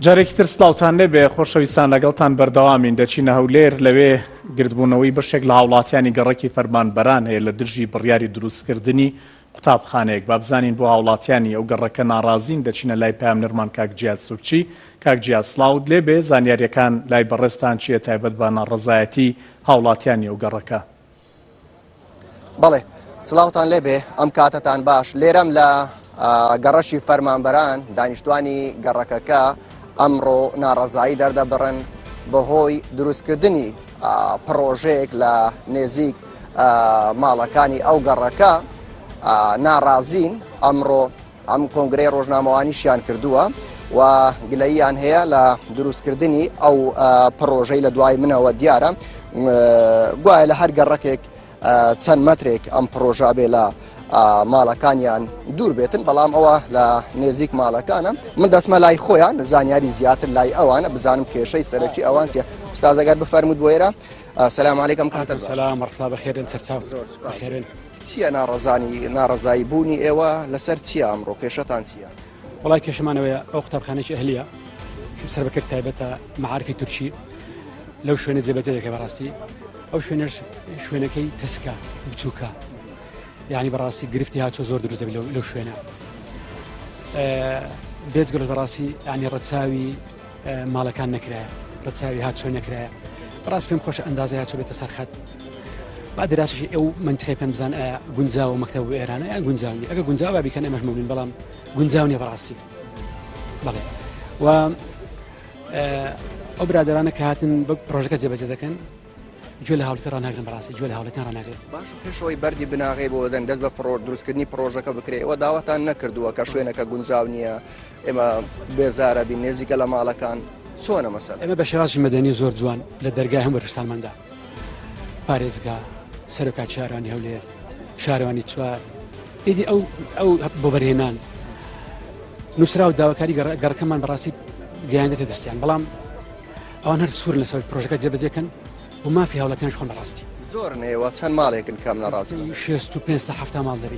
جارێکی تر سلااوان لێبێ خۆشەویستان لەگەڵتان بەردەوامین دەچینە هەولێر لەوێ گردبوونەوەی بەشێک لە هاوڵاتیانی گەڕەکی فەرمانبەران هەیە لە دژی بڕیاری دروستکردنی قوتابخانەیەک با بزانین بۆ هاوڵاتیانی ئەو گەڕەکە ناڕازین دەچینە لای پامنەرمان کاک جیاد سوکچی کاک جیاد سلااوت لێبێ زانیاریەکان لای بەڕێستان چیە تایبەت بە ناڕەزایەتی هاوڵاتیانی ئەو گەڕەکە. بەڵێ سلااوتان لێبێ ئەم کاتتان باش لێرەم لە گەڕەشی فەرمانبەران دانیشتوانی گەڕەکەکە ئەمڕۆ ناڕەزایی دەردەبڕن بەهۆی دروستکردنی پرۆژەیەک لە نێزیک ماڵەکانی ئەو گەڕەکە ناڕازین ئەمڕۆ ئەم کۆنگرەی ڕۆژنامەوانیشیان کردووە و گلەییان هەیە لە دروستکردنی ئەو پرۆژەی لە دوای منەوە دیارە گوایە لە هەر گەڕەکێک چەند مەترێک ئەم پرۆژە بێ لە ماڵەکانیان دوور بێتن بەڵام ئەوە لە نێزیک ماڵەکانە من دەسمە لای خۆیان زانیاری زیاتر لای ئەوانە بزانم کێشەی سەرەکی ئەوان چیە. ئوستازەگەر بفەرموود بۆ ئێرە. سەلام عەلەیکەم کاتە سەلام مەرحەبا بەخێرن سەرچاو بەخێرن. چییە ناڕەزایی بوونی ئێوە لەسەر چییە ئەمڕۆ کێشەتان چییە؟ وڵای کێشەمانەوەیە ئەو قوتابخانەی ئەهلیە سەربەکرد تایبەتە مەعارفی تورکی لەو شوێنە جێبەجێ دەکەی بەڕاستی ئەو شوێنەش شوێنەکەی تەسکە بچووکە یعنی بەڕاستی گرفتی هاتۆ زۆر دروست دەبێت لەو شوێنە بێجگەڵش بەڕاستی ینی ڕەچاوی ماڵەکان نەکرایە ڕەچاوی هاتچۆ نەکرایە بەڕاست پێم خۆشە ئەندازە هاتۆ بێتە سەرخەت با دەراسشی ئەو منتخی پێم بزان ئایا گونجاو مەکتەب بۆ ئێرانە یان گونجاونی ئەگە گونجاو بیکەن ئەمەش مەمنون بەڵام گونجاو نیە بەڕاستی بەڵێ و ئەو برادرانە کە هاتن بە پرۆژەکە جێبەجێ دەکەن گوێ لە هاوڵەتی ڕناگرن بەڕاستی گوێ لە هاوڵەتیان ڕناگرێت. باش پێشەوەی بەردی بناغی بۆ دەن دەست بە دروستکردنی پرۆژەکە بکرێتەوە داواتان نەکردووە کە شوێنەکە گونجاو نییە ئێمە بێزارە بین نێزیکە لە ماڵەکان چۆنە مەسەلە؟ ئێمە بە شێوازی مەدەنی زۆر جوان لە دەرگای هەموو بەرپرسانماندا پارێزگا سەرۆکات شارەوانی هەولێر شارەوانی چوار ئیدی ئەو بۆ بەرهێنان نووسرا و داواکاری گەڕەکەمان بەڕاستی گەیاندێتە دەستیان بەڵام ئەوان هەر سوور لەسەر پرۆژەکە جێبەجێکەن و مافی هاوڵاتیانش خۆن بەڕاستی زۆر نێوە چەند ماڵێکن کەم نەڕاستی 65 تا 7 ماڵ دەبین.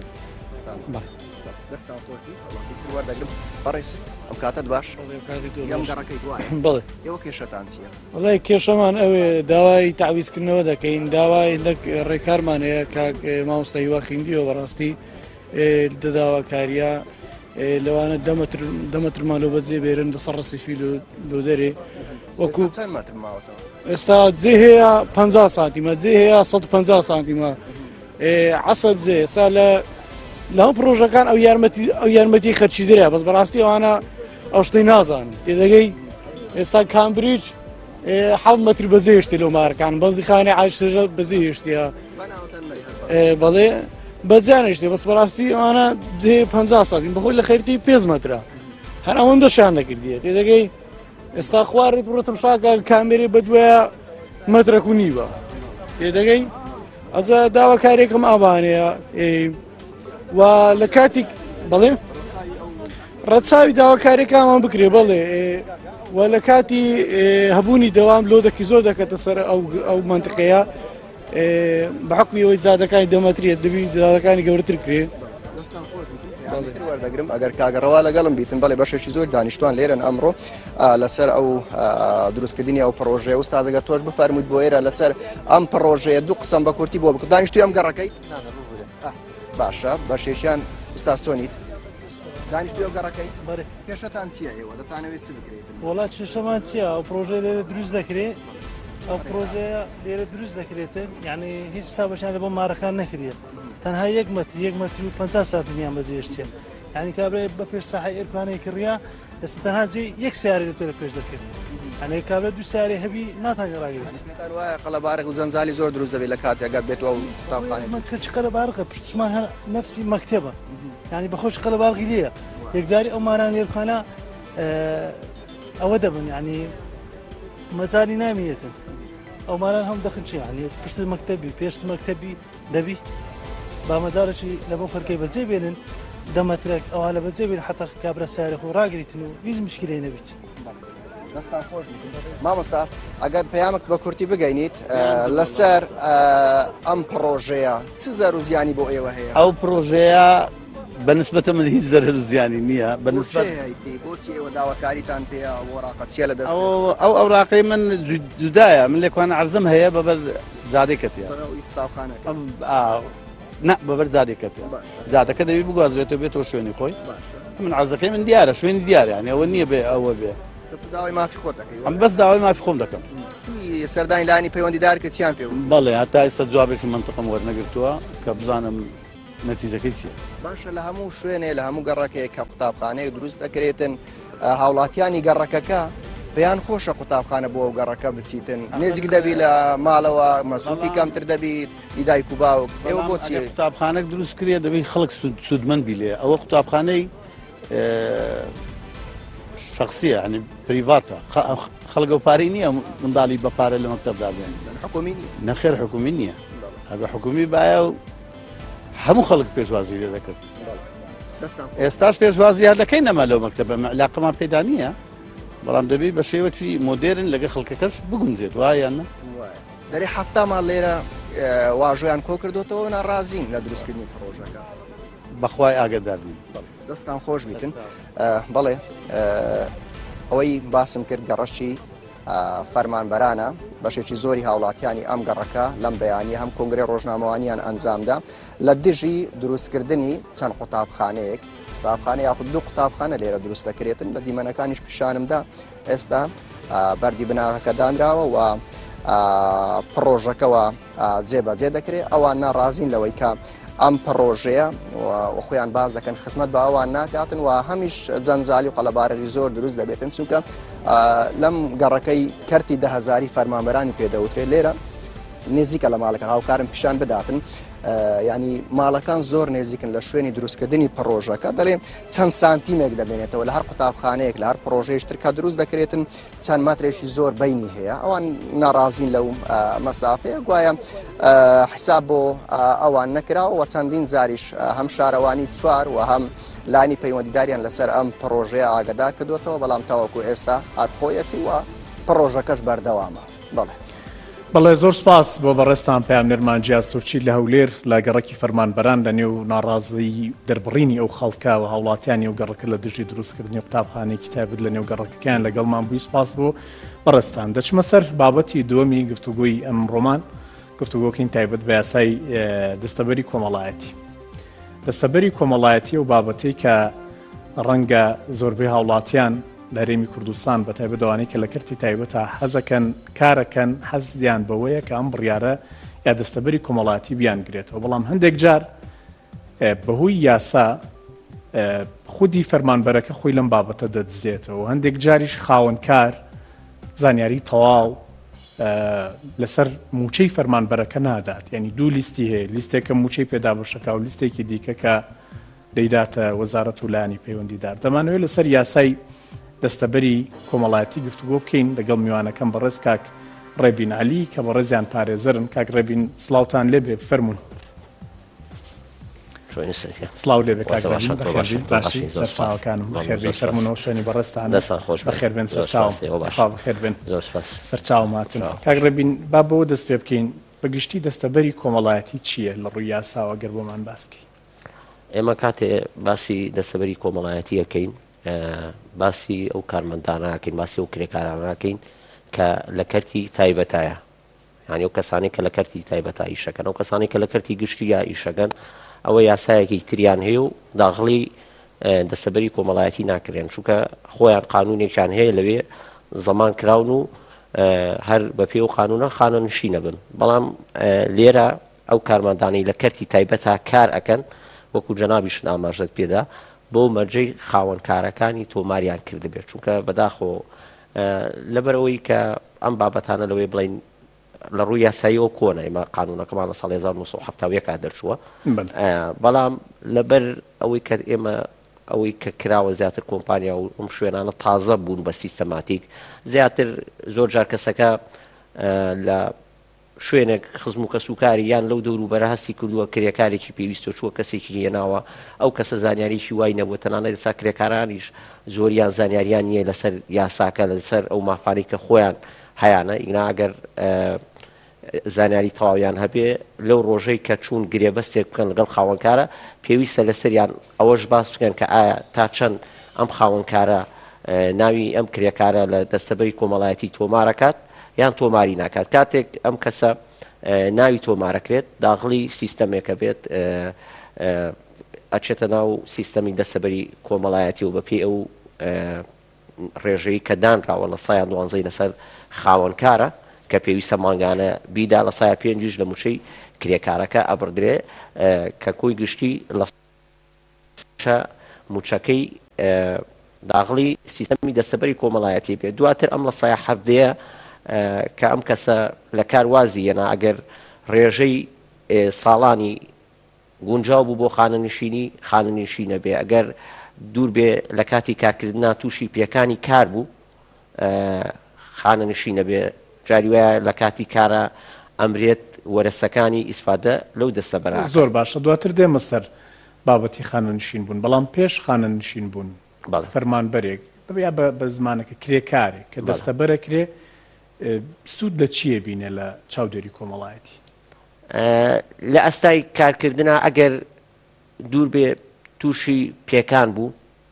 دەستان خۆشی وەردەگرم بەڕێز ئەم کاتت باش ئەم گەڕەکەی دوای بڵێ ئێوە کێشەتان چییە؟ وڵای کێشەمان ئەوێ داوای تعویزکردنەوە دەکەین داوای ڕێکارمان هەیە کاک مامۆستای واخیندیەوە بەڕاستی داواکاریە لەوانە دەمەترمان لە بەجێ بێرن لە سەر ڕسیفی لۆ دەرێ وەکو چەند مەتر ماوەتەوە؟ ئێستا جێ هەیە 50 سانتیمە جێ هەیە 150 سانتیمە عەسەب جێ ئێستا لە هەم پرۆژەکان ئەو یارمەتی خەرچی درێ بەس بەڕاستی ئەوانە ئەو شتەی نازان تێدەگەی ئێستا کامبریج 7 مەتر بەجێ هێشتی لەو مارەکان بەزیخانەی عایشتەژە بەجێ هێشتیە بەڵێ بەجیان هێشتێ بەس بەڕاستی ئەوانە جێ 50 سانتیم بەخۆی لە خەریتی 5 مەترە هەر ئەوەندەشیان نەکردیە تێدەگەی ئێستا خوارێت بڕۆتم شاکە کامێری بەدوایە مەترەک و نیوە تێدەگەی ئەجا داواکارێکم ئابانەیە و لە کاتێک بەڵێ ڕەچاوی داواکاریەکانمان بکرێ بەڵێ و لە کاتی هەبوونی دەوام لۆدەکی زۆر دەکەتە سەر ئەو منتقەیە بە حکمی ئەوەی جادەکانی دەمەترێت دەبی جادەکانی گەورەتر کرێ. وەردەگرم ئەگەر کاگەڕەوە لەگەڵم بیتن بەڵێ بەشێکی زۆر دانیشتوان لێرن ئەمڕۆ لەسەر ئەو دروستکردنی ئەو پرۆژەیە ئوستازەگە تۆش بفەرموویت بۆ ئێرە لەسەر ئەم پرۆژەیە دوو قسەم بە کورتی بۆ بکە دانیشتوی ئەم گەڕەکەی باشە بەشێکیان ئوستاز چۆنیت دانیشتوی ئەو گەڕەکەی کێشەتان چییە ئێوە دەتانەوێت چ بکرێت؟ وڵات کێشەمان چییە ئەو پرۆژەی لێرە دروست دەکرێت ئەو پرۆژەیە لێرە دروست دەکرێتن یعنی هیچ حسابەشان لە بۆ مارەکان نەکرێت تەنها 1 مەتر و 50 سانتیمیان بەجێشتێ یعنی کابرا بە پێش ساحەی ئێرکوانەی کڕیا ئێستا تەنها جێ 1 سیارە دەتوێت لە پێش دەکرد یعنی کابرا 2 سیارێ هەبی ناتوانێت ڕاگرێت وایە قەڵەبارێک و جەنجالی زۆر دروست دەبێت لە کاتێکگە بێتەوە ئەو قوتابخانەی چ قەلەبارەکە پشتمان هەر نەفسی مەکتەبە یعنی بەخۆش قەلەبارغی لێیە یەکجاری ئەو ماران لێرکوانە ئەوە دەبن یعنی مەجای نامێتن ئەو ماران هەم دەخن چی یعنی پشت مەکتەبی پێشت مەکتەبی دەبی با مەدارەی لە بۆ فەرکەی بەجێ بێنن دەمەترێک ئەوە لە بەجێ بێن حتا کابرا سیارێک و ڕاگریتن و هیچ مشکلەی نەبیت. دەستان خۆش مامۆستا ئەگەر پەیامک بە کورتی بگەینیت لەسەر ئەم پرۆژەیە چ زەر و زیانی بۆ ئێوە هەیە؟ ئەو پرۆژەیە بەنسبەتە من هیچ زەرەر و زیانی نییە بەنسبەت بۆچی ئێوە داواکاریتان پێ وەراقەچیە لە دەست ئەو ئەوراقەی من جودایە من لێکوان عەرزم هەیە بەبەر زادێکەتە نه بەبەر زادێکەتە زادەکە دەوی بگوازرێتەوە بێتەوە شوێنی خۆی من عەرزەکەی من دیارە شوێنی دیارە یعنی ئەوە نییە بێ ئەوە بێ داوای مافی خۆت دەکەی ئەم بەس داوای مافی خۆم دەکەم سەردانی لانی پەیوەندیدار کە چیان پێ بەڵێ هەتا ئێستا جوابێکی منتقم وەرنەگرتووە کە بزانم نەتیجەکەی چییە باشە لە هەموو شوێنێ لە هەموو گەڕەکەیە کە قوتابخانەیە دروست دەکرێتن هاوڵاتیانی گەڕەکەکە پێیان خۆشە قوتابخانە بۆ ئەو گەڕەکە بچیتن نێزیک دەبی لە ماڵەوە مەسوفی کەمتر دەبیت دیدایک و باوک ئێوە بۆچی قوتابخانەك دروست کرێ دەبێت خەڵک سوودمەند بی لێ ئەوە قوتابخانەی شخصیە ینی پریڤاتە خەڵک و پارەی نییە منداڵی بە پارە لە مەکتەبدا بێن حکومی نەخێر حکومی نییە ئەگە حکومی باە و هەموو خەڵک پێشوازی لێ دەکرد ئێستاش پێشوازی هەر دەکەی نەما لەو مەکتەبە علاقەمان پێدا نییە بەڵام دەبێت بە شێوەی مۆدێرن لەگە خەڵکەکەش بگونجێت وایە نه دەری هەفتامان لێرە واژۆیان کۆ کردوتەوە ناڕازین لە دروستکردنی پرۆژەکە بەخوای ئاگدارنی دەستان خۆش بیتن بەڵێ ئەوەی باسم کرد گەڕەشی فەرمانبەرانە بەشێکی زۆری هاوڵاتیانی ئەم گەڕەکە لەم بەیانی هەم کۆنگرێ ڕۆژنامەوانیان ئەنجامدا لە دژی دروستکردنی چەند قوتابخانەیەک قوتابخانە یاخود دوو قوتابخانە لێرە دروست دەکرێتن لە دیمەنەکانیش پیشانمدا ئێستا بەردی بناغەکە دانراوە و پرۆژەکەەوە جێبەجێ دەکرێت ئەوان ناڕازین لەوەی کە ئەم پرۆژەیە خۆیان باز دەکەن خزمەت بە ئەوان ناکاتن و هەمیش جەنجالی و قەلەبارەی زۆر دروست دەبێتن چونکە لەم گەڕەکەی کەرتی 10,000 فەرمانبەرانی پێدەوترێت لێرە نێزیکە لە ماڵەکان هاوکارم پیشان بداتن ینی ماڵەکان زۆر نێزیکن لە شوێنی دروستکردنی پرۆژەکە دەڵێ چەند سانتیمێک دەبێنێتەوە لە هەر قوتابخانەیە لە هەر پرۆژەیەشتر کە دروست دەکرێتن چەند مەترێکی زۆر بینی هەیە ئەوان ناڕازین لەو مەسافەیە گوایە حساب بۆ ئەوان نەکراوە و چەندین جاریش هەم شارەوانی چوار و هەم لانی پەیوەندیداریان لەسەر ئەم پرۆژەیە ئاگدار کردوێتەوە بەڵام تاوەکو ئێستا هەرخۆیەتی و پرۆژەکەش بەردەوامە بەڵێ بەڵێ زۆر سپاس بۆ بەڕێستان پێیان نێرمانجیا سوچی لە هەولێر لە گەڕەکی فەرمانبەران لە نێو ناڕازی دەربڕینی ئەو خەڵکە و هاوڵاتیانی و گەڕەکە لە دژی دروستکردنی قوتابخانەیەکی تایبەت لە نێو گەڕەکەکان لەگەڵمان بووی سپاس بۆ بەڕێستان دەچمە سەر بابەتی دووەمی گفتوگوی ئەم ڕۆمان گفتوگۆکەین تایبەت بە یاسای دەستەبەری کۆمەڵایەتی دەستەبەری کۆمەڵایەتی و بابەتەی کە ڕەنگە زۆربەی هاوڵاتیان لە هەرێمی کوردستان بە تایبەتەوانەی کە لە کەرتی تایبەتە حەزەکەن کارەکەن حەزیان بەوەیە کە ئەم بڕیارە یا دەستەبەری کۆمەڵایەتی بیانگرێتەوە بەڵام هەندێک جار بەهۆی یاسا خودی فەرمانبەرەکە خۆی لەم بابەتە دەدزێتەوە هەندێک جاریش خاوەنکار زانیاری تەواو لەسەر موچەی فەرمانبەرەکە نادات یعنی دوو لیستی هەیە لیستێکە موچەی پێدابشەکە و لیستێکی دیکە کە دەیداتە وەزارەت و لایانی پەیوەندیدار دەمانەوێت لەسەر یاسای دەستەبەری کۆمەڵایەتی گفتوگۆ بکەین لەگەڵ میوانەکەم بەڕێز کاک ڕێبین عەلی کە بە ڕێزیان پارێزەرن کاک ڕێبین سڵاوتان لێبێ بفەرمون سڵاو لێبێ کاک باشی سەرچاوەکانم بەخێربێ فەرمونەوە شوێنی بەڕێستان بەخێربێن بەخێربێن سەرچاو ماتن کاک ڕێبین با بەوە دەست پێ بکەین بەگشتی دەستەبەری کۆمەڵایەتی چییە لە ڕووی یاساوە گەر بۆمان باسکی ئێمە کاتێ باسی دەستەبەری کۆمەڵایەتی یەکەین باسی ئەو کارمەنداناکەین باسی ئەو کرێکاراناکەین کە لە کەرتی تایبەتایە یعنی ئەو کەسانی کە لە کەرتی تایبەتە ئیشەکەن ئەو کەسانی کە لە کەرتی گشتی یا ئیشەکەن ئەوە یاسایەکی تریان هەیە و داخڵی دەستەبەری کۆمەڵایەتی ناکرێن چونکە خۆیان قانونێکیان هەیە لەوێ زەمان کراون و هەر بە پێ و قانونە خانە نشینە بن بەڵام لێرە ئەو کارمەندانەی لە کەرتی تایبەتە کار ئەکەن وەکو جەنابیشن ئاماژەت پێدا بۆ مەرجەی خاوەنکارەکانی تۆماریان کردبێت چونکە بەداخۆ لەبەرەوەی کە ئەم بابەتانە لەوەی بڵین لە ڕووی یاساییەوە کۆنە ئێمە قانونەکەمان لە ساڵ 1970 دەرچووە بەڵام لەبەر ئەوەی کە ئێمە ئەوەی کە کراوە زیاتر کۆمپانیا و ئەم شوێنانە تازە بوون بە سیستەماتیک زیاتر زۆر جار کەسەکە لە شوێنێک خزم و کەسوکاری یان لەو دەور و بەرە هەستی کردووە کرێکارێکی پێویستە چووە کەسێکی هێناوە ئەو کەسە زانیاریشی وای نەبووە تەنانەت ئێستا کرێکارانیش زۆریان زانیاریان نییە لەسەر یاساکە لەسەر ئەو مافانەی کە خۆیان هەیانە ئینا ئەگەر زانیاری تەواویان هەبێ لەو ڕۆژەی کە چوون گرێبەستێک بکەن لەگەڵ خاوەنکارە پێویستە لەسەریان ئەوەش باس بکەن کە ئایا تا چەند ئەم خاوەنکارە ناوی ئەم کرێکارە لە دەستەبەری کۆمەڵایەتی تۆمارەکات یان تۆماری ناکات. کاتێک ئەم کەسە ناوی تۆمارەکرێت داخلی سیستەمێکە بێت ئەچێتە ناو سیستەمی دەستەبەری کۆمەڵایەتی و بەپێی ئەو ڕێژەی کە دانراوە لە سایان 12 لەسەر خاوەنکارە کە پێویستە مانگانە بیدا لە سایە 5 لە موچەی کرێکارەکە ئەبردرێ کە کۆی گشتی لە موچەکەی داخلی سیستەمی دەستەبەری کۆمەڵایەتی بێت. دواتر ئەم لە سایە 7 کە ئەم کەسە لە کاروازی یەنا ئەگەر ڕێژەی ساڵانی گونجاو بوو بۆ خانەنشینە بێ ئەگەر دوور بێ لە کاتی کارکردنا تووشی پێکانی کار بوو خانەنشینە بێ جاری وایە لە کاتی کارە ئەمرێت وەرەسەکانی ئیسفادە لەو دەستەبەرە. زۆر باشە دواتر دێمە سەر بابەتی خانەنشین بوون بەڵام پێش خانەنشین بوون فەرمانبەرێک بیا بە زمانەکە کرێکارێک کە دەستەبەرە کرێ سوود لە چیە بینێ لە چاودێری کۆمەڵایەتی لە ئەستای کارکردنا ئەگەر دوور بێ تووشی پێکان بوو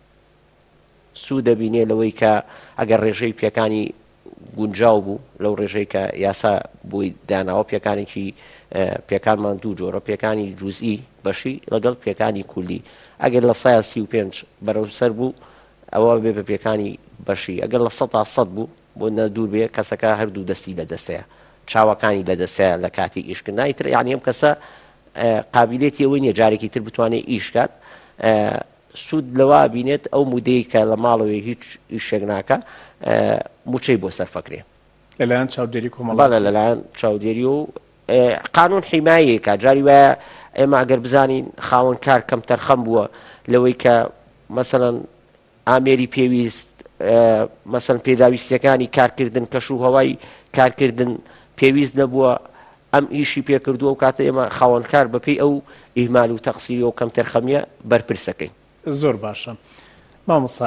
سوود دەبینێ لەوەی کە ئەگەر ڕێژەی پێکانی گونجاو بوو لەو ڕێژەی کە یاسا بۆی داناوە پێکانێکی پێکانمان دوو جۆرە پێکانی جوزئی بەشی لەگەڵ پێکانی کولی ئەگەر لە 135 بەرەوسەر بوو ئەوە بێ بە پێکانی بەشی ئەگەر لە 100 بوو بۆ نەدوور بێ کەسەکە هەردوو دەستی لە دەستەیە چاوەکانی لە دەستەیە لە کاتی ئیشکردنی تر یعنی ئەم کەسە قابلیەتی ئەوەی نیە جارێکی تر بتوانێت ئیشکات سوود لەوە بینێت ئەو مودەی کە لە ماڵەوەی هیچ ئیشێک ناکە موچەی بۆ سەرفەکرێ لەلایەن چاودێری کۆمەڵایەتی لەلایەن چاودێری و قانون حیمایەکە جاری وایە ئێمە ئەگەر بزانین خاوەنکار کەم تەرخەم بووە لەوەی کە مەسەڵەن ئامێری پێویست مەسەڵەن پێداویستیەکانی کارکردن کەش و هەوای کارکردن پێویست نەبووە ئەم ئیشی پێکردووە و کاتە ئێمە خاوەنکار بەپێی ئەو ئیهمال و تەقسیری و کەم تەرخەمیە بەرپرسەکەین. زۆر باشە مامۆستا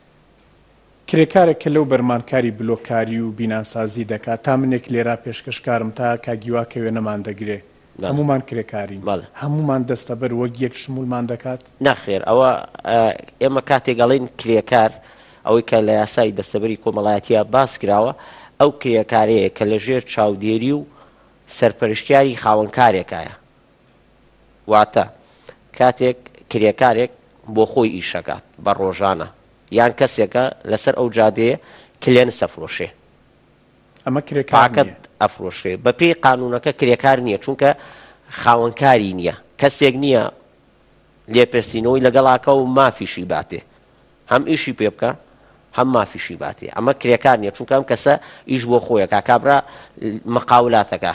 کرێکارێک کە لەو بەرمانکاری بلۆکاری و بیناسازی دەکات تا منێک لێرا پێشکەشکارم تا کاگیواکە وێنەمان دەگرێ هەمومان کرێکارین هەمومان دەستەبەر وەک یەک شمولمان دەکات ناخێر ئەوە ئێمە کاتێگەڵین کرێکار ئەوەی کە لە یاسای دەستەبەری کۆمەڵایەتیە باس کراوە ئەو کرێکارەیە کە لەژێر چاودێری و سەرپەرشتیاری خاوەنکارێکایە واتە کاتێک کرێکارێک بۆ خۆی ئیشەکات بە ڕۆژانە یان کەسێکە لەسەر ئەو جادەیە کلێن سەفرۆشێ ئەمە کرێکارەکەت ئەفرۆشێ بەپێی قانونەکە کرێکار نییە چونکە خاوەنکاری نییە کەسێک نییە لێپرسینەوەی لەگەڵاکە و مافیشی باتێ هەم ئیشی پێ بکە هەم مافیشی باتێ ئەمە کرێکار نییە چونکە ئەم کەسە ئیش بۆ خۆیەکە کابرا مەقاولاتەکە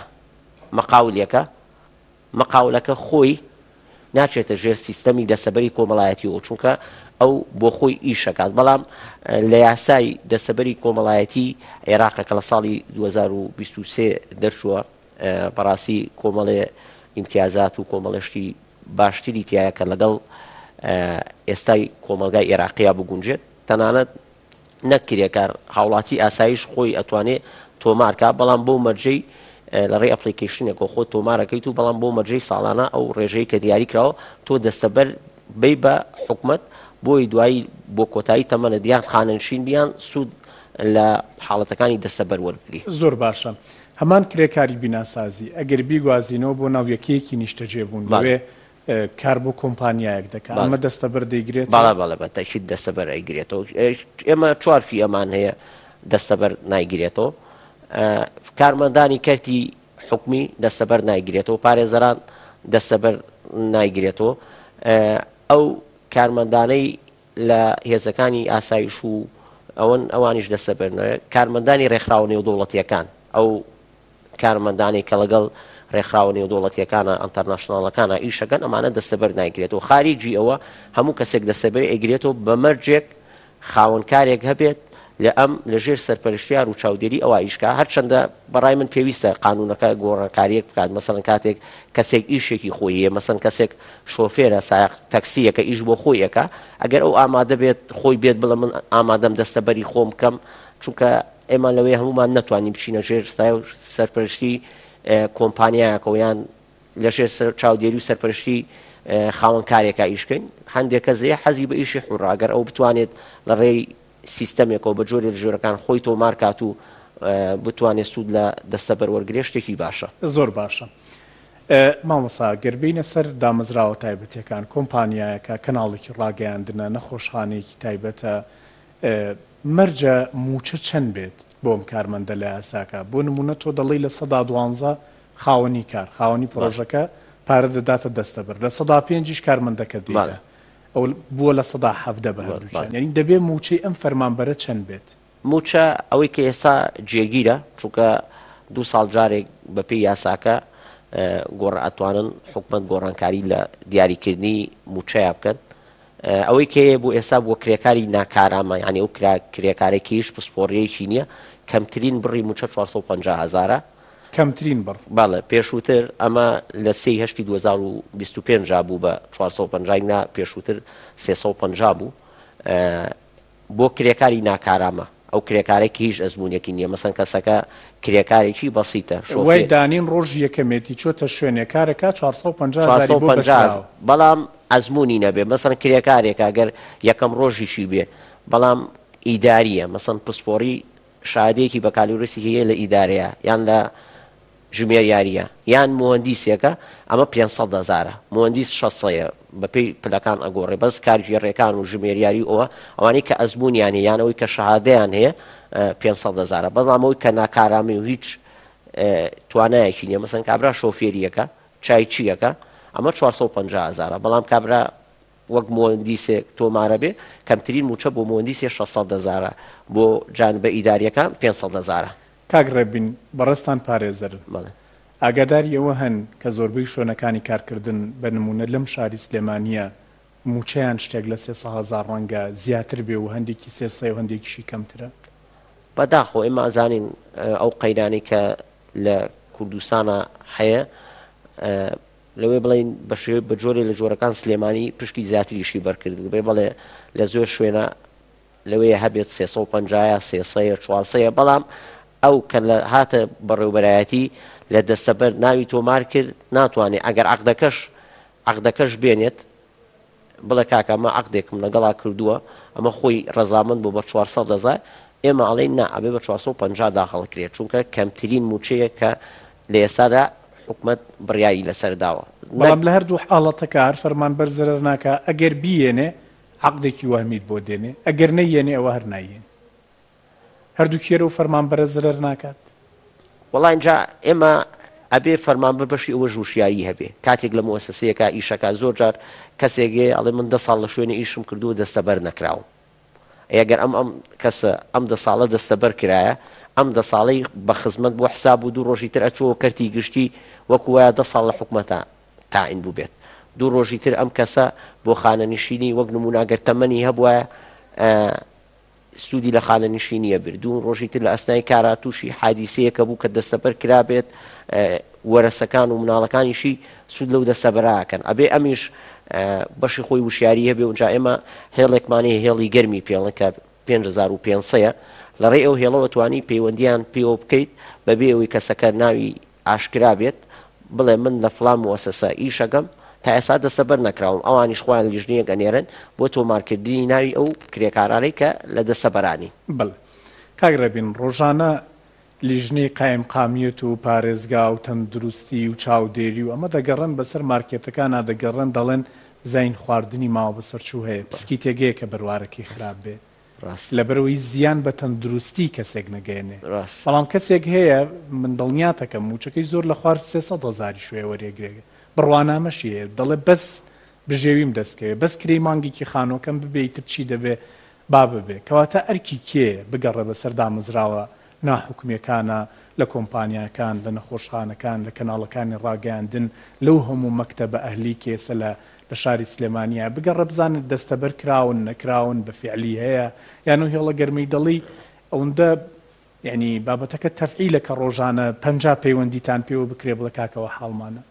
مەقاولەکە خۆی ناچێتە ژێر سیستەمی دەستەبەری کۆمەڵایەتیەوە چونکە ئەو بۆ خۆی ئیشەکات بەڵام لە یاسای دەستەبەری کۆمەڵایەتی عێراقە کە لە ساڵی 2023 دەرچووە بەڕاستی کۆمەڵێ ئیمتیازات و کۆمەڵشتی باشتری تایە کە لەگەڵ ئێستای کۆمەلگای عێراقیە بگونجێت تەنانەت نەک کرێکار هاوڵاتی ئاسایش خۆی ئەتوانێت تۆمارکە بەڵام بۆ مەرجەی لە ڕێ ئەپلیکیشنێکەوە خۆ تۆمارەکەیت و بەڵام بۆ مەرجەی ساڵانە ئەو ڕێژەی کە دیاری کراوە تۆ دەستەبەر بی بە حکومت بۆی دوایی بۆ کۆتایی تەمەنە دیان خانەنشین بیان سوود لە حاڵەتەکانی دەستەبەر وەرگری. زۆر باشە هەمان کرێکاری بیناسازی ئەگەر بیگوازینەوە بۆ ناویەکەیەکی نیشتەجێبوون لەوێ کار بۆ کۆمپانیایەک دەکات ئەمە دەستەبەر دەیگرێت باڵە بە تەکید دەستەبەر ئەیگرێتەوە ئێمە چوارفی ئەمان هەیە دەستەبەر نایگرێتەوە کارمەندانی کەرتی حکومی دەستەبەر نایگرێتەوە پارێزەران دەستەبەر نایگرێتەوە ئەو کارمەندانەی لە هێزەکانی ئاسایش و ئەوانیش دەستەبەر کارمەندانی ڕێکخراوە نێودەوڵەتیەکان ئەو کارمەندانی کە لەگەڵ ڕێکخراوە نێودەوڵەتیەکانە ئەنتەرناشناڵەکانە ئیشەکەن ئەمانە دەستەبەر نایگرێتەوە خارجی ئەوە هەموو کەسێک دەستەبەر ئەیگرێتەوە بە مەرجێک خاوەنکارێک هەبێت لە ئەم لەژێر سەرپەرشتیار و چاودێری ئەوە ئیشکا هەرچەندە بەڕای من پێویستە قانونەکە گۆڕانکاریەک بکات مەسەڵەن کاتێک کەسێک ئیشێکی خۆیە مەسەڵەن کەسێک شۆفێرە سایق تەکسیەکە ئیش بۆ خۆیەکە ئەگەر ئەو ئامادە بێت خۆی بێت بڵێ من ئامادەم دەستەبەری خۆم بکەم چونکە ئێمە لەوەی هەمومان نەتوانین بچینە ژێر سایە و سەرپەرشتی کۆمپانیایەکە یان لەژێر چاودێری و سەرپەرشتی خاوەن کارێکە ئیشکەین هەندێک کەس حەزی بە ئیشی حوڕاگەر ئەو بتوانێت لە ڕێی سیستەمێکەوە بە جۆرێ ژێرەکان خۆی تۆمار کات و بتوانێت سوود لە دەستە بەروەرگرێ شتێکی باشە زۆر باشە. مامۆستا گەربینە سەر دامەزراوە تایبەتەکان کۆمپانیایەکە کەناڵێکی ڕاگەیاندنە نەخۆشخانەیەکی تایبەتە مەرجە موچە چەند بێت بۆم کارمەندە لە یاساکە بۆ نمونە تۆ دەڵی لە 12 خاوەنی کار خاوەنی پرۆژەکە پارە دەداتە دەستەبەر لە 5 کارمەندەکە دیکە ئەو بووە لە 17 بە هەروشان یعنی دەبێ موچەی ئەم فەرمانبەرە چەند بێت موچە ئەوەی کە ئێستا جێگیرە چونکە 2 ساڵ جارێک بەپێی یاساکە گۆڕ ئەتوانن حکومەت گۆڕانکاری لە دیاریکردنی موچەیە بکەن ئەوەی کە بۆ ئێستا بۆ کرێکاری ناکارامە ینی ئەو کرێکارێکیش پسپۆڕیەکی نییە کەمترین بڕی موچە 450,000 کەمترین بڕ باڵێ پێشووتر ئەمە لە 2025 بوو بە 450 نا پێشووتر 350 بوو بۆ کرێکاری ناکارامە ئەو کرێکارێکی هیچ ئەزمونێکی نییە مەسەن کەسەکە کرێکارێکی بەسیتە وای دانین ڕۆژ یەکەمێتی چۆتە شوێنێ کارەکە 450 بەڵام ئەزمونی نەبێ مەسەن کرێکارێکە گەر یەکەم ڕۆژیشی بێ بەڵام ئیداریە مەسەن پسپۆری شادێکی بە کالیورسی هەیە لە ئیدارەیە یان لە ژمێر یاریە یان مهندیسێکە ئەمە 500,000 مهندیس 600 بەپێی پلەکان ئەگۆڕێ بەس کارژێڕێکان و ژمێریاری ئەوە ئەوانەی کە ئەزمونیانی یانەوەی کە شەهادەیان هەیە 500,000 بەڵامەوەی کە ناکارامی و هیچ توانایەکی نییە مەسەن کابرا شۆفێریەکە چایچیەکە ئەمە 450,000 بەڵام کابرا وەک مهندیسێک تۆمارە بێ کەمترین موچە بۆ مهندیسێ 600,000 بۆ جانبە ئیداریەکان 500,000 کاگڕێبین بەڕستان پارێزەرن ئاگاداری ئەوە هەن کە زۆربەی شوێنەکانی کارکردن بە نمونە لەم شاری سلێمانیە موچەیان شتێک لە 300,000 ڕەنگە زیاتر بێ و هەندێکی 300 و هەندێکیشی کەمترە بەداخۆ ئێمە ئازانین ئەو قەیرانی کە لە کوردستانە هەیە لەوێ بڵین بە جۆرێ لە جۆرەکان سلێمانی پشکی زیاتریشی بەرکرد بێ بڵێ لە زۆر شوێنە لەوەیە هەبێت 350 300 400 بەڵام ئەو کە لە هاتە بەڕێوبەرایەتی لە دەستەبەر ناوی تۆمار کرد ناتوانێت ئەگەر عەقدەکەش بێنێت بڵێ کاکە ئەمە عەقدێکم لەگەڵا کردووە ئەمە خۆی ڕەزامەند بۆ بە 400,000 ئێمە ئەڵێن نا ئەبێ بە 450 داخەڵکرێت چونکە کەمترین موچەیە کە لە ئێستادا حکومەت بڕیایی لەسەر داوە بەڵام لە هەردوو حاڵەتەکە هەر فەرمانبەر زەرەر ناکە ئەگەر بیێنێ عەقدێکی وەهمیت بۆ دێنێ ئەگەر نەیێنێ ئەوە هەر نایێن هەردوو کێرە و فەرمانبەرە زەرەر ناکات وەڵا اینجا ئێمە ئەبێ فەرمانبەر بەشی ئەوە ژوشیایی هەبێ کاتێک لە مؤسسەیەکە ئیشەکە زۆر جار کەسێکێ ئەڵێ من 10 ساڵ لە شوێنە ئیشم کردووە دەستەبەر نەکراوم ئەگەر ئەم کەسە ئەم 10 ساڵە دەستەبەر کرایە ئەم 10 ساڵەی بە خزمەت بۆ حساب و 2 ڕۆژی تر ئەچۆوە کەرتی گشتی وەکو وایە 10 ساڵ لە حکومەتە تاعین بوو بێت 2 ڕۆژی تر ئەم کەسە بۆ خانەنشینی وەک نموناگەر تەمەنی هەبووە سوودی لە خانەنشینیە برد 2 ڕۆژی تر لە ئەسنای کارا تووشی حادیسەیەکە بوو کە دەستەبەر کرابێت وەرەسەکان و مناڵەکانیشی سوود لەو دەستەبەراکەن ئەبێ ئەمیش بەشی خۆی وشیاری هەبێ و جا ئێمە هێڵێکمانەیە هێڵی گەرمی پێڵن کە 5500 لە ڕێ ئەو هێڵەوە توانی پەیوەندیان پێوە بکەیت بەبێ ئەوەی کەسەکە ناوی ئاشکرا بێت بڵێ من لە فڵان مؤسسە ئیشەکەم تا ئێستا دەستەبەر نەکراوم ئەوانیش خۆیان لیژنەیە گەنێرن بۆ تۆمارکردنی ناوی ئەو کرێکارانەی کە لە دەستەبەرانی بڵێ کاگڕێبین ڕۆژانە لیژنەی قایم قامیەت و پارێزگا و تەندروستی و چاودێری و ئەمە دەگەڕن بەسەر مارکێتەکان دەگەڕن دەڵێن زین خواردنی ماوە بەسەرچوو هەیە پسکی تێگەیە کە بڕوارەکەی خراپ بێ لەبەرەوەی زیان بە تەندروستی کەسێک نەگەێنێ بەڵام کەسێک هەیە من دڵنیاتەکەم موچەکەی زۆر لە خوارد 300,000 شوێ وەرێگرێگە بڕوانامەشی هەیە دەڵێ بەس بژێویم دەستکەوێت بەس کرێی مانگێکی خانۆکەم ببێتتر چی دەبێ با ببێ کەواتە ئەرکی کێ بگەڕێ بەسەر دامەزراوە ناحکومیەکانە لە کۆمپانیاکان لە نەخۆشخانەکان لە کەناڵەکانی ڕاگەاندن لەو هەموو مەکتەبە ئەهلی کێسە لە شاری سلێمانیە بگەڕە بزانت دەستەبەر کراون نەکراون بە فعلی هەیە یان و هێڵە گەرمەی دڵی ئەوەندە یعنی بابەتەکە تەفعیلە کە ڕۆژانە 50 پەیوەندیتان پێوە بکرێ بڵە کاکەوە حاڵمانە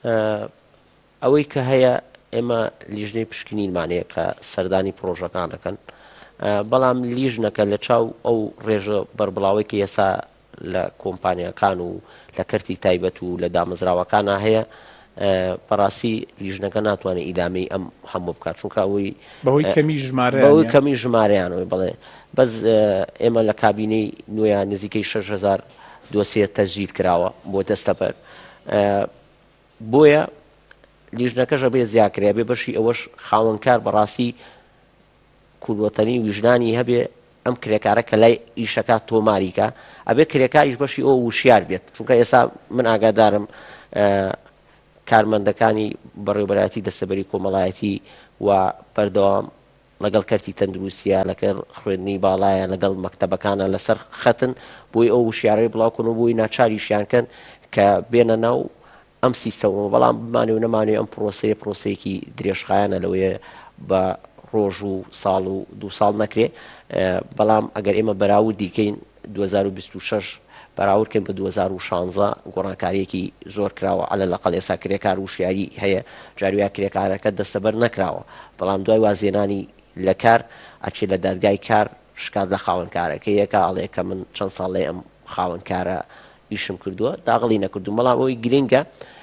ئەوەی کە هەیە ئێمە لیژنەی پشکنینمانەیە کە سەردانی پرۆژەکانەکەن بەڵام لیژنەکە لە چاو ئەو ڕێژە بەربڵاوی کە ئێسا لە کۆمپانیەکان و لە کەرتی تایبەت و لە دامەزراوەکانە هەیە بەڕاستی لیژنەکە ناتوانێت ئیدامەی ئەم هەموو بکات چونکە ئەوەی بەهۆی کەمی ژمارەیانەوەی بڵێ بەس ئێمە لە کابینەی نوێیان نزیکەی 6,000 دۆسیە تەسجیل کراوە بۆ دەستەبەر بۆیە لیژنەکەشە بێ زیاکرێ بێ بەشی ئەوەش خاوەنکار بەڕاستی کوردوەتەنی ویژدانی هەبێ ئەم کرێکارە کە لای ئیشەکە تۆماریکە ئەبێ کرێکاریش بەشی ئەو وشیار بێت چونکە ئێستا من ئاگادارم کارمەندەکانی بەڕێوەبەرایەتی دەستەبەری کۆمەڵایەتی و بەردەوام لەگەڵ کەرتی تەندروستیە لەگەڵ خوێندنی باڵایە لەگەڵ مەکتەبەکانە لەسەر خەتن بۆی ئەو وشیارەی بڵاوکن و بۆی ناچاریشیانکەن کە بێنە ناو ئەم سیستەمەوە بەڵام بمانێ و نەمانێ ئەم پرۆسەیەکی درێژخایانە لەوەیە بە ڕۆژ و ساڵ و 2 ساڵ نەکرێ بەڵام ئەگەر ئێمە بەراورد دیکەین 2026 بەراوردکەین بە 2016 گۆڕانکاریەکی زۆر کراوە ئەلە لەقەڵ ئێستا کرێکار وشیاری هەیە جارویا کرێکارەکە دەستەبەر نەکراوە بەڵام دوای وازێنانی لە کار ئەچێت لە دادگای کار شکات لە خاوەنکارەکە یەکە ئەڵێ کە من چەند ساڵێ ئەم خاوەنکارە ئیشم کردووە داغڵی نەکردو بەڵام ئەوەی گرنگە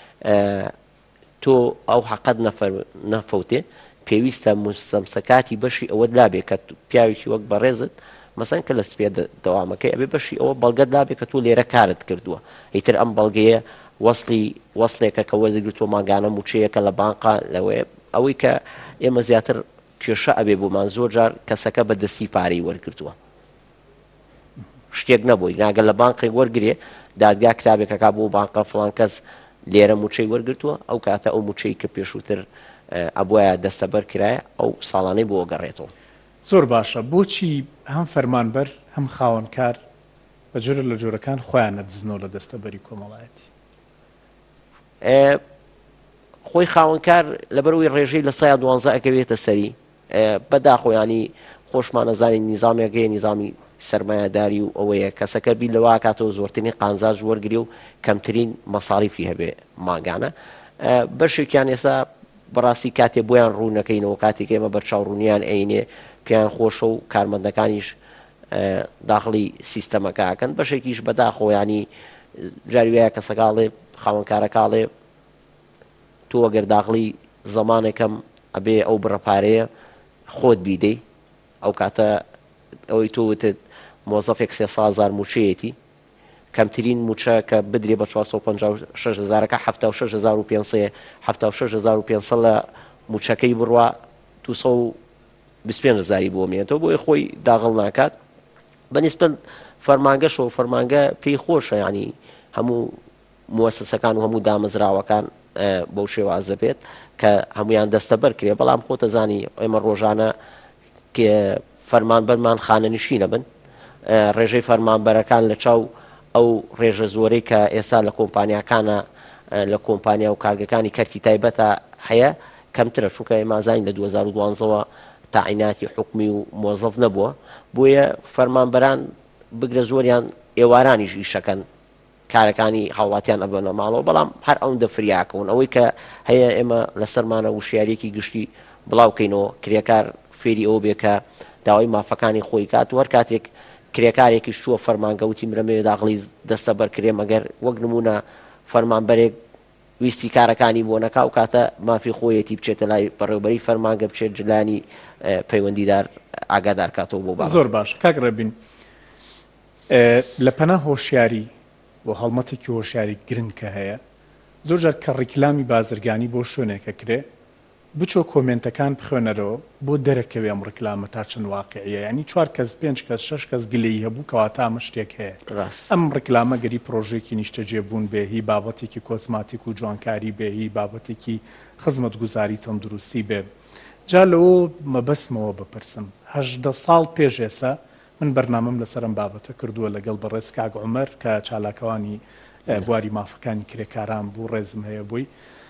تۆ ئەو حەقەت نەفەوتێ پێویستە مستەمسەکاتی بەشی ئەوە لابێ کە پیاوێکی وەک بەڕێزت مەسەن کە لە سپێ دەوامەکەی ئەبێ بەشی ئەوە بەڵگەت لابێ کە تۆ لێرە کارت کردووە ئیتر ئەم بەڵگەیە وەصلێکە کە وەرزگرتووە ماگانە موچەیەکە لە بانقا لەوەیە ئەوەی کە ئێمە زیاتر کێشە ئەبێ بۆمان زۆر جار کەسەکە بە دەستی پارەی وەرگرتووە شتێک نەبووی ناگەر لە بانقی وەرگێ دادگا کتابێکەکە بۆ بانقە فڵان کەس لێرە موچەی وەرگرتووە ئەو کاتە ئەو موچەی کە پێشووتر ئەبووایە دەستەبەر کرایە ئەو ساڵانەی بۆ گەڕێتەوە زۆر باشە بۆچی هەم فەرمانبەر هەم خاوەنکار بە جۆرە لە جۆرەکان خۆیان نەدزنەوە لە دەستەبەری کۆمەڵایەتی خۆی خاوەنکار لەبەرەوەی ڕێژەی لە 12 ئەکەوێتە سەری بەداخۆیانی خۆشمان نەزانی نیزامێکەیە نیزامی سەرمایهداری و ئەوەیە کەسەکە بی لەوا کاتەوە زۆرترین قانزاژ وەرگری و کەمترین مەساڵیفی هەبێ ماگانە بەشێکیان ئێستا بەڕاستی کاتێ بۆیان ڕوونەکەینەوە کاتێک ئێمە بەرچاوڕوونیان عینێ پێیان خۆشە و کارمەندەکانیش داخڵی سیستەمەکەکەن بەشێکیش بەداخۆیانی جاروایە کەسەکاڵێ خاوەنکارەکاڵێ تۆ ئەگەر داخڵی زەمانێکم ئەبێ ئەو بڕەپارەیە خۆت بیدەی ئەو کاتە ئەوەی تۆوتت مۆزەفێک 300,000 موچەیەتی کەمترین موچە کە بدرێ بە 456,000ەکە 76,500 لە موچەکەی بڕوا 225,000 بۆ مێنێتەوە بۆی خۆی داغڵ ناکات بەنسبەت فەرمانگەشەوە فەرمانگە پێی خۆشە ینی هەموو موەسسەکان و هەموو دامەزراوەکان بەو شێوازە بێت کە هەمویان دەستەبەر کرێ بەڵام خۆتەزانی ئێمە ڕۆژانە فەرمانبەرمان خانەنشینە بن ڕێژەی فەرمانبەرەکان لە چاو ئەو ڕێژە زۆرەی کە ئێستا لە کۆمپانیاکانە لە کۆمپانیا و کارگەکانی کەرتی تایبەتە هەیە کەمترە چونکە ئێمازانی لە 2012ەوە تاعیناتی حکمی و مۆزەف نەبووە بۆیە فەرمانبەران بگرە زۆریان ئێوارانیش ئیشەکەن کارەکانی هاوڵاتیان ئەبەنە ماڵەوە بەڵام هەر ئەو دەفریاکەون ئەوەی کە هەیە ئێمە لەسەرمانە وشیارێکی گشتی بڵاوکەینەوە کرێکار فێری ئەو بێ کە داوای مافەکانی خۆی کات و هەر کاتێک کرێکارێکی شووە فەرمانگەوتی مرەمەوێ داغڵی دەستەبەر کرێ مەگەر وەک نمونە فەرمانبەرێک ویستی کارەکانی بۆ نەکا و کاتە مافی خۆیەتی بچێتە لای بەڕێوبەری فەرمانگە بچێت جلانی پەیوەندیدار ئاگادار کاتەوە بۆ زۆر باش کاکڕەبین لە پەنا هۆشیاری بۆ هەڵمەتێکی هۆشیاری گرنگ کە هەیە زۆر جار کە ڕیکلامی بازرگانی بۆ شوێنێکە کرێ بچۆ کۆمنتەکان بخوێنەرەوە بۆ دەرەکەوێ ئەم ڕیکلامە تا چەند واقعیە ینی 4 کەس 5 کەس 6 کەس گلەی هەبوو کەواتە ئەمە شتێک هەیە ئەم ڕیکلامە گەری پرۆژێکی نیشتەجێبوون بێ هی بابەتێکی کۆسماتیک و جوانکاری بێ هی بابەتێکی خزمەتگوزاری تەندروستی بێ جا لەوە مەبەسمەوە بپرسم 18 ساڵ پێش ئێستا من بەرنامەم لەسەرم بابەتە کردووە لەگەڵ بەڕێز کاک عومەر کە چالاکەوانی بواری مافەکانی کرێکاران بوو ڕێزم هەیە بووی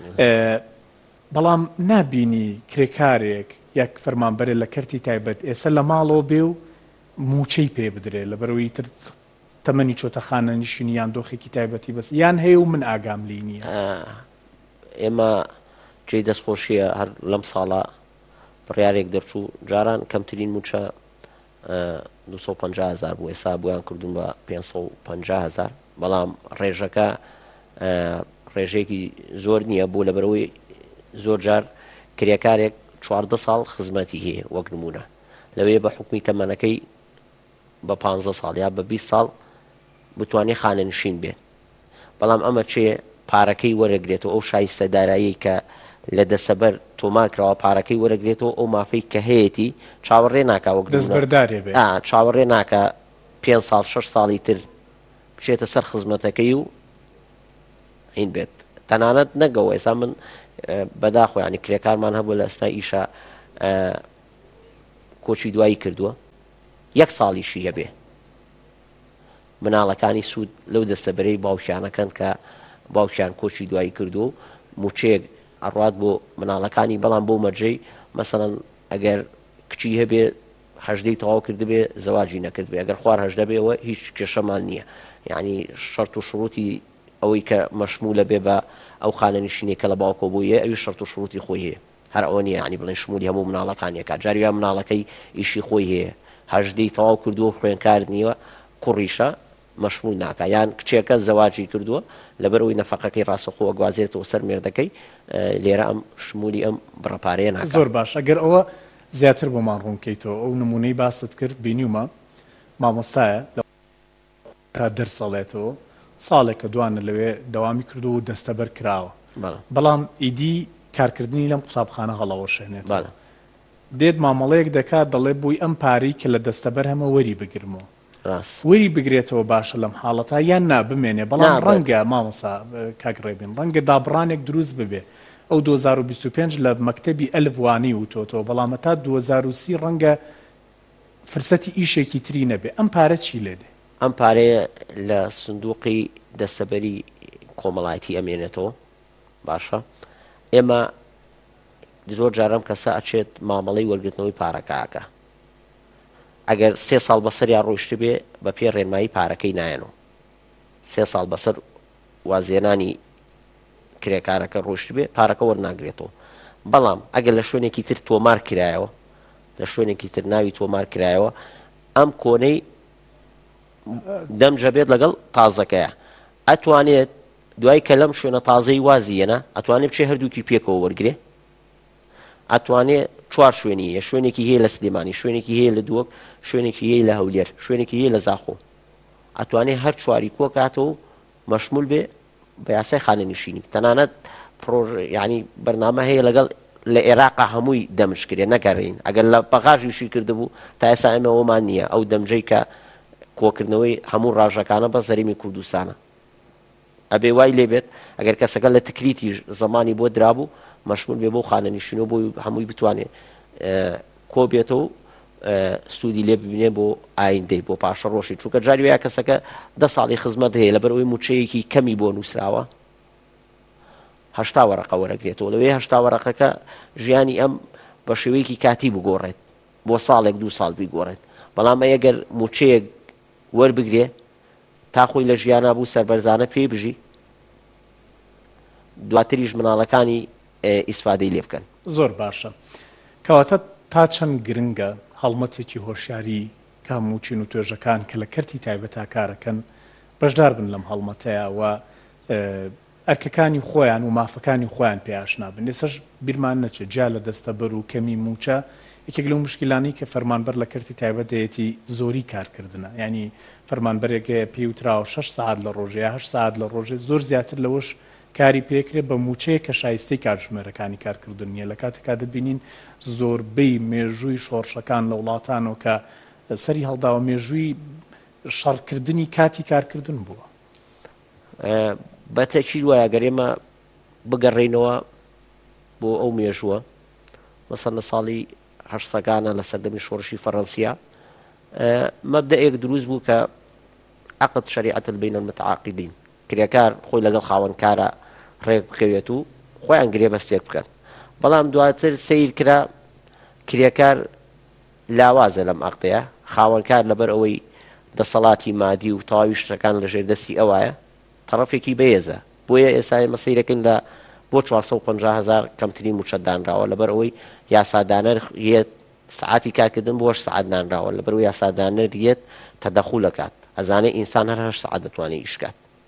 بەڵام نابینی کرێکارێک یەک فەرمانبەرێ لە کەرتی تایبەت ئێستا لە ماڵەوە بێ و موچەی پێ بدرێت لەبەرەوەی تر تەمەنی چۆتە خانەنشینی یان دۆخێکی تایبەتی بەس یان هەیە و من ئاگام لی نییە ئێمە جێی دەستخۆشیە هەر لەم ساڵە بڕیارێک دەرچوو جاران کەمترین موچە 250,000 بوو ئێستا بۆیان کردوون بە 550,000 بەڵام ڕێژەکە ڕێژێکی زۆر نییە بۆ لەبەرەوەی زۆر جار کرێکارێک 14 ساڵ خزمەتی هەیە وەک نمونە لەوەیە بە حکمی تەمەنەکەی بە 15 ساڵ یا بە 20 ساڵ بتوانێت خانەنشین بێت بەڵام ئەمە چێ پارەکەی وەرەگرێتەوە ئەو شایستە دارایی کە لە دەسەبەر تۆمارکراوە پارەکەی وەرەگرێتەوە ئەو مافەی کە هەیەی چاوەڕێ ناکە وەک دەستبەردارێ بێت چاوەڕێ ناکە 5 ساڵ 6 ساڵی تر بچێتە سەر خزمەتەکەی و هین بێت تەنانەت نەگەوە ئێستا من بەداخۆ ینی کرێکارمان هەبوو لە ئەستا ئیشە کۆچی دوایی کردووە 1 ساڵیشی هەبێ مناڵەکانی سوود لەو دەستەبەرەی باوکیانەکەن کە باوکیان کۆچی دوایی کردو و موچێک ئەڕات بۆ مناڵەکانی بەڵام بۆ مەرجەی مەسەڵەن ئەگەر کچی هەبێ هەژدەی تەواو کردبێ زەواجی نەکردبێ ئەگەر خوار هەژدە بێەوە هیچ کێشەمان نییە یعنی شەرت و شروعی ئەوەی کە مەشمولە بێ بە ئەو خانەنشینێکە لە باوکۆ بوویە ئەوی شەرت و شروعی خۆی هەیە هەر ئەوە نیە ینی بڵێن شمولی هەموو مناڵەکانیەکە جاریان مناڵەکەی ئیشی خۆی هەیە هەژدەی تەواو کردووە خوێنکار نیوە کوڕیشە مەشمول ناکە یان کچێکە زەواجی کردووە لەبەرەوەی نەفەقەکەی ڕاستەخۆوە گوازێتەوە سەر مێردەکەی لێرە ئەم شمولی ئەم بڕەپارەیە ناکات زۆر باش ئەگەر ئەوە زیاتر بۆمان ڕوونکەیتەوە ئەو نمونەی باست کرد بینیومە مامۆستایە تا دەرسەڵێتەوە ساڵێکە دوانە لەوێ دەوامی کردو و دەستەبەر کراوە بەڵام ئیدی کارکردنی لەم قوتابخانە هەڵەوەشێنێت دێت مامەڵەیەک دەکات دەڵێ بووی ئەم پارەی کە لە دەستەبەر هەمە وەری بگرمەوە وەری بگرێتەوە باشە لەم حاڵەتە یان نابمێنێ بەڵام ڕەنگە مامۆسا کاگڕێبین ڕەنگە دابڕانێک دروست ببێ ئەو 2025 لە مەکتەبی ئەلڤوانی وتۆتەوە بەڵامە تا 2030 ڕەنگە فرسەتی ئیشێکی تری نەبێ ئەم پارە چی لێدێ ئەم پارەیە لە سندوقی دەستەبەری کۆمەڵایەتی ئەمێنێتەوە باشە ئێمە زۆر جارم کەسە ئەچێت مامەڵەی وەرگرتنەوەی پارەکەکە ئەگەر 3 ساڵ بەسەریا ڕۆیشت بێ بە پێ ڕێنمایی پارەکەی نایەنەوە 3 ساڵ بەسەر وازێنانی کرێکارەکە ڕۆشت بێ پارەکە وەرناگرێتەوە بەڵام ئەگەر لە شوێنێکی تر تۆمار کرایەوە لە شوێنێکی تر ناوی تۆمار کرایەوە ئەم کۆنەی دەمجە بێت لەگەڵ تازەکەیە ئەتوانێت دوای کە لەم شوێنە تازەی وازیەنە ئەتوانێت بچێ هەردووکی پێکەوە وەرگێ ئەتوانێت 4 شوێنی شوێنێکی هەیە لە سلێمانی شوێنێکی هەیە لە دووەک شوێنێکی هەیە لە هەولێر شوێنێکی هەیە لە زاخۆ ئەتوانێت هەر چواری کۆ کاتەوە مەشمول بێ بە یاسای خانەنشینی تەنانەت ینی بەرنامە هەیە لەگەڵ لە عێراقا هەمووی دەمشکرێ نەگەڕین ئەگەر لە بەغاژیشی کردبوو تا ئێستا ئەمەوەمان نییە ئەو دەمجەی کە کۆکردنەوەی هەموو ڕاژەکانە بە زەریمی کوردستانە ئەبێ وای لێبێت ئەگەر کەسەکە لە تکریتی زمانی بۆ درابوو مەشمول بێ بۆ خانەنشینەوە بۆ هەمووی بتوانێت کۆ بێتەوە سوودی لێ ببینێ بۆ ئایندەی بۆ پاشە ڕۆژی چووکە جاری وایە کەسەکە 10 ساڵی خزمەت هەیە لەبەرەوەی موچەیەکی کەمی بۆ نووسراوە 80 وەرەقە وەرەگرێتەوە لەوەی 80 وەرەقەکە ژیانی ئەم بە شێوەیەکی کاتی بگۆڕێت بۆ ساڵێک 2 ساڵ بیگۆڕێت بەڵام ئەگەر موچەیەک وەربگرێ تا خۆی لە ژیانە بوو سەربەرزانە پێی بژی دواتریش مناڵەکانی ئیسفادەی لێ بکەن زۆر باشە کەواتە تا چەند گرنگە هەڵمەتێکی هۆشیاری کە هەموو چین و توێژەکان کە لە کەرتی تایبەتا کارەکەن بەشدار بن لەم هەڵمەتەیە و ئەرکەکانی خۆیان و مافەکانی خۆیان پێیاشنا بن ئێسەش بیرمان نەچێت جا لە دەستەبەر و کەمی موچە یەکێک لەو مشکلانەی کە فەرمانبەر لە کەرتی تایبەت دەیەتی زۆری کارکردنە ینی فەرمانبەرێکە پێی وتراوە 6 ساعت لە ڕۆژێ 8 ساعت لە ڕۆژێ زۆر زیاتر لەوەش کاری پێکرێت بە موچەیە کە شایستەی کاتژمێرەکانی کارکردن نیە لە کاتێکا دەبینین زۆربەی مێژووی شۆڕشەکان لە وڵاتانەوە کە سەری هەڵداوە مێژووی شەڕکردنی کاتی کارکردن بووە بەتەکید وایە گەرێمە بگەڕێینەوە بۆ ئەو مێژووە مەسەڵەن لە ساڵی 80ەکانە لە سەردەمی شۆڕشی فەڕەنسیا مەبدەئێک دروست بوو کە عقد شریعەت بین المتعاقدین کرێکار خۆی لەگەڵ خاوەنکارە ڕێک بکەوێت و خۆیان گرێ بەستێک بکەن بەڵام دواتر سیر کرا کرێکار لاوازە لەم عقدەیە خاوەنکار لەبەر ئەوەی دەسەڵاتی مادی و تەواوی شتەکان لە ژێر دەستی ئەوایە تەڕەفێکی بەهێزە بۆیە ئێستا ئێمە سەیرەکەین لە بۆ 450,000 کەمترین موچە دانراوە لەبەر ئەوەی یاسادانەر یەت سعاتی کارکردن بۆ 8 سعات دانراوە لەبەر ئەوەی یاسادانەر یەت تەدەخول دەکات ئەزانێ ئینسان هەر 8 سعات دەتوانێت ئیشکات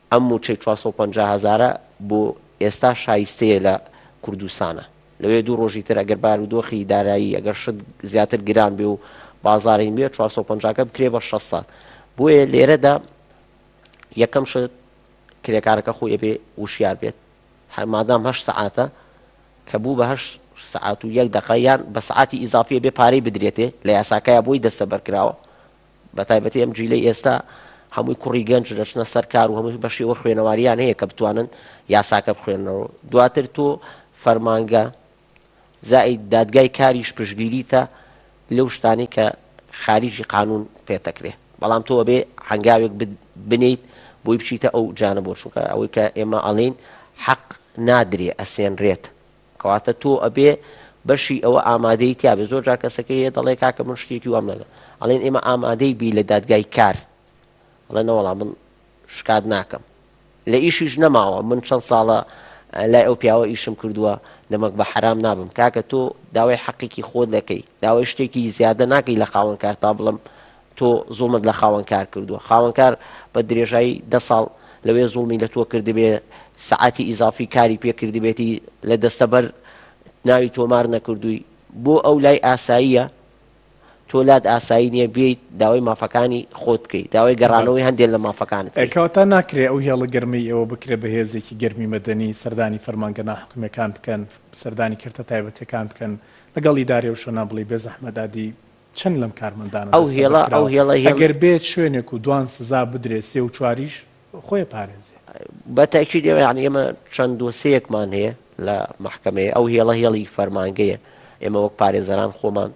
ئەم موچەی 450,000 بۆ ئێستا شایستەیە لە کوردستانە لەوێ دوو ڕۆژی تر ئەگەر بارودۆخی دارایی ئەگەر شت زیاتر گران بێ و بازارین بێ 450 بکرێ بە 600 بۆیە لێرەدا یەکەم شت کرێکارەکە خۆی ئەبێ وشیار بێت مادام 8 سەعاتە کە بوو بە 8 سەعات و 1 دقیقە یان بە سەعاتی ئیزافیە بێ پارەی بدرێتێ لە یاساکایە بۆی دەستە بەرکراوە بە تایبەتی ئەم جیلەی ئێستا هەمووی کوڕی گەنج دەچنە سەر کار و هەمووی بەشێوە خوێنەواریان هەیە کە بتوانن یاساکە بخوێنەوە دواتر تۆ فەرمانگە زائید دادگای کاریش پشتگیریتە لەو شتانی کە خارجی قانون پێتەکرێ بەڵام تۆ ئەبێ هەنگاوێک بنیت بۆی بچیتە ئەو جانە بۆ چونکە ئەوەی کە ئێمە ئەڵێن حەق نادرێ ئەسێنرێت کەواتە تۆ ئەبێ بەشی ئەوە ئامادەی تیاابێ زۆر جار کەسەکە هەیە دەڵێ کاکە من شتێکی وام لەگە ئەڵێن ئێمە ئامادەی بی لە دادگای کار ئەڵێ نەوەڵام من شکات ناکەم لە ئیشیش نەماوە من چەند ساڵە لای ئەو پیاوە ئیشم کردووە دەمەک بە حرام نابم کاکە تۆ داوای حەقێکی خۆت دەکەی داوای شتێکی زیادە ناکەی لە خاوەنکار تا بڵم تۆ زوڵمت لە خاوەنکار کردووە خاوەنکار بە درێژایی 10 ساڵ لەوێ زوڵمی لە تۆ کردبێ سەعاتی ئیزافی کاری پێ کردبێتی لە دەستەبەر ناوی تۆمار نەکردووی بۆ ئەو لای ئاساییە تۆ لات ئاسایی نییە بێیت داوای مافەکانی خۆت بکەیت داوای گەڕانەوەی هەندێک لە مافەکانت کەواتە ناکرێ ئەو هێڵە گەرمی ئەوە بکرێ بە هێزێکی گەرمی مەدەنی سەردانی فەرمانگە ناحکومەکان بکەن سەردانی کردە تایبەتەکان بکەن لەگەڵ ئیدارێ و شۆنا بڵی بێ زەحمەدادی چەند لەم کارمەندانە ئەو هێڵە ئەگەر بێت شوێنێک و دوان سزا بدرێت سێ و چواریش خۆی پارێزێ بەتاکید یعنی ئێمە چەند دۆسەیەکمان هەیە لە محکەمەیە ئەو هێڵی فەرمانگەیە ئێمە وەک پارێزەران خۆمان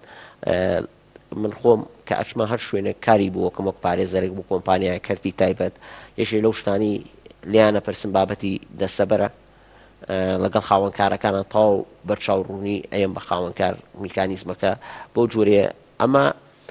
من خۆم کە ئەچمە هەر شوێنێک کاری بوو وەکم وەک پارێزەرێک بوو کۆمپانیای کەرتی تایبەت یەشێ لەو شتانی لیانە پرسم بابەتی دەستەبەرە لەگەڵ خاوەنکارەکانە تاو بەرچاوڕوونی ئەم بە خاوەنکار میکانیزمەکە بۆ جوورێ ئەمە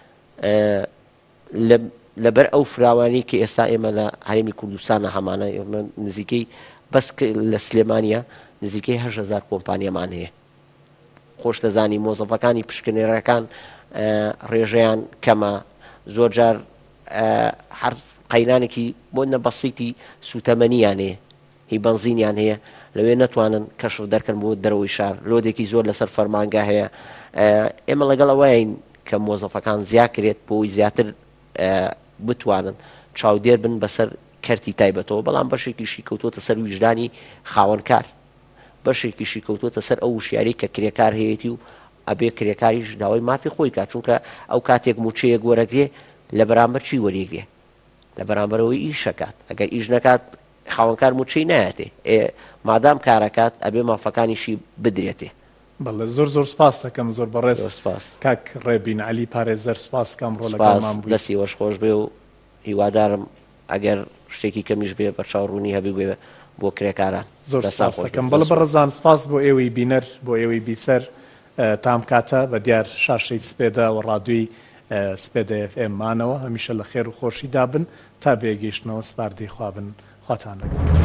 لەبەر ئەو فراوانی کە ئێستا ئێمە لە هەرێمی کوردستانە هەمانە ئێمە نزیکەی بەس لە سلێمانیا نزیکەی 8,000 کۆمپانیامان هەیە خۆش دەزانی مۆزەفەکانی پشکنێرەکان ڕێژەیان کەمە زۆر جار هەر قەینانێکی بۆ نەبەسیتی سوتەمەنییان هەیە هی بەنزینیان هەیە لەوێ نەتوانن کەشف دەرکەن بۆ دەرەوەی شار لۆدێکی زۆر لەسەر فەرمانگە هەیە ئێمە لەگەڵ ئەوەین کە مۆزەفەکان زیاترێت بۆی زیاتر بتوانن چاودێر بن بەسەر کەرتی تایبەتەوە بەڵام بەشێکیشی کەوتۆتە سەر ویژدانی خاوەنکار بەشێکیشی کەوتۆتە سەر ئەو وشیاری کە کرێکار هەیەی و ئەبێ کرێکاریش داوای مافی خۆی کات چونکە ئەو کاتێک موچەیە گۆرەگرێ لە بەرامبەر چی وەریگرێ لە بەرامبەرەوەی ئیشەکات ئەگەر ئیش نەکات خاوەنکار موچەی نایەتێ مادام کارەکات ئەبێ مافەکانیشی بدرێتێ بەڵێ زۆر سپاس دەکەم زۆر بەڕێز کاک ڕێبین عەلی پارێزەر سپاس کەم ڕۆ لەگەڵمان بووی دەستی وەش خۆش بێ و هیوادارم ئەگەر شتێکی کەمیش بێ بەرچاوڕوونی هەبی بێ بۆ کرێکاران زۆر سپاس دەکەم بەڵێ بەڕێزان سپاس بۆ ئێوەی بینەر بۆ ئێوەی بیسەر تام کاتە بە دیار شاشەی سپێدا و ڕادووی سپێدە FM مانەوە هەمیشە لە خێر و خۆشی دابن تا بێگەیشتنەوە سپاردەی خوابن خواتان لەگەڵ